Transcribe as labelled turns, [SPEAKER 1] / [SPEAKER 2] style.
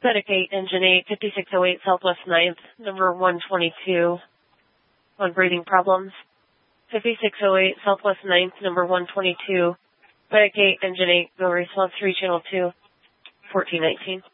[SPEAKER 1] Medic 8, Engine 8, 5608 Southwest 9th, number 122, on breathing problems. 5608 Southwest 9th, number 122, Medic 8, Engine 8, go response 3, Channel 2, 1419.